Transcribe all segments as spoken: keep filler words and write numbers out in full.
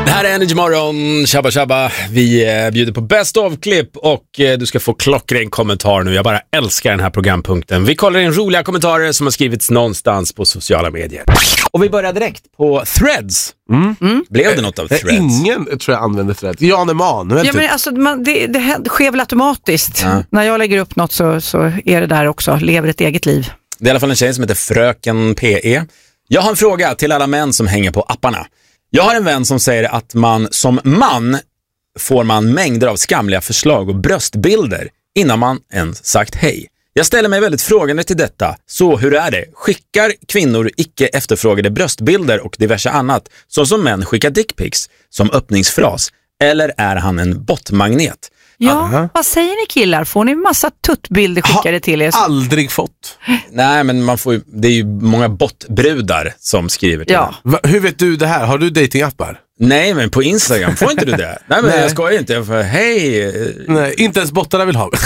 Det här är Energy Morgon, Shabba Shabba. Vi eh, bjuder på Best of-klipp och eh, du ska få klockren kommentar nu. Jag bara älskar den här programpunkten. Vi kollar in roliga kommentarer som har skrivits någonstans på sociala medier. Och vi börjar direkt på Threads. Mm. Mm. Blev det något av Threads? Ingen tror jag använder Threads. Jan Emanuel ja, typ. men alltså, man, det, det sker väl automatiskt. Ja. När jag lägger upp något så, så är det där också. Lever ett eget liv. Det är i alla fall en tjej som heter Fröken P E. Jag har en fråga till alla män som hänger på apparna. Jag har en vän som säger att man som man får man mängder av skamliga förslag och bröstbilder innan man ens sagt hej. Jag ställer mig väldigt frågande till detta. Så hur är det? Skickar kvinnor icke efterfrågade bröstbilder och diverse annat så som män skickar dickpics som öppningsfras? Eller är han en bottmagnet? Ja, uh-huh. Vad säger ni killar? Får ni massa tuttbilder skickade ha, till er? Aldrig fått. Nej, men man får ju, det är ju många bottbrudar som skriver till ja. Va, hur vet du det här? Har du datingappar? Nej, men på Instagram får inte du det. Nej, men Nej. jag skojar inte. Jag får, hej. Nej, inte ens bottarna vill ha.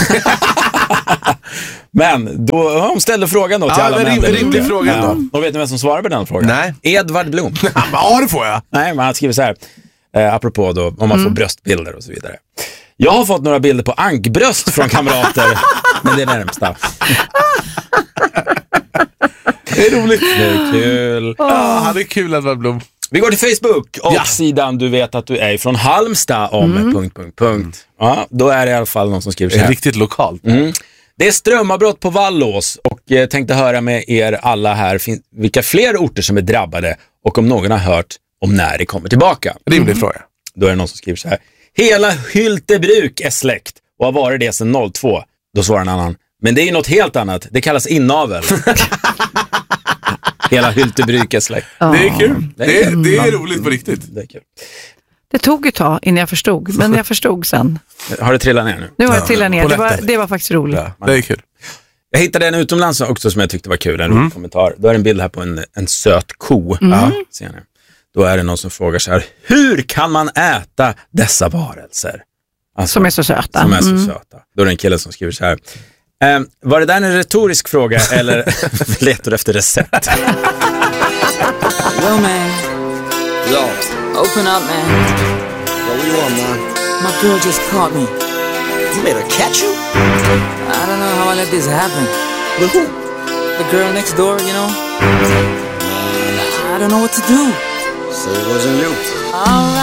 Men då hon ställde frågan då till ja, alla män. Rim, rimlig frågan ja. då. Och vet ni vem som svarar på den frågan? Nej. Edvard Blom. Ja, det får jag. Nej, men han skriver så här. Eh, apropå då, om man mm. får bröstbilder och så vidare. Jag har fått några bilder på ankbröst från kamrater, men det är närmsta. Det är roligt. Det är kul. Oh. Ja, han är kul Edvard Blom. Vi går till Facebook och ja. sidan du vet att du är från Halmstad om mm. punkt, punkt, punkt. Ja, då är det i alla fall någon som skriver så här. Det är riktigt lokalt. Mm. Det är strömavbrott på Vallås och eh, tänkte höra med er alla här fin- vilka fler orter som är drabbade och om någon har hört om när det kommer tillbaka. Rimlig mm. fråga. Då är det någon som skriver så här. Hela Hyltebruk är släckt och har varit det sedan noll två. Då svarar en annan. Men det är ju något helt annat. Det kallas inavel. Hela Hyltebruk är släckt. Oh. Det är kul. Det är, det är roligt på riktigt. Det är kul. Det tog ett tag innan jag förstod, men jag förstod sen. Har det trillat ner nu? Nu har det trillat ner. Det var, det var faktiskt roligt. Ja, det är kul. Jag hittade en utomlands också som jag tyckte var kul. En mm. rolig kommentar. Då är en bild här på en, en söt ko. Mm. Ja, ser ni. Då är det någon som frågar så här. Hur kan man äta dessa varelser? Alltså, som är så söta. Som är så mm. söta. Då är det en kille som skriver så här. Um, var det där en retorisk fråga eller letar du efter recept? Yo man. Yo. Open up man. Yo, what you want, man? My girl just caught me. You made her catch you? I don't know how I let this happen. With who? The girl next door, you know? Man. I don't know what to do. So it wasn't you. All right.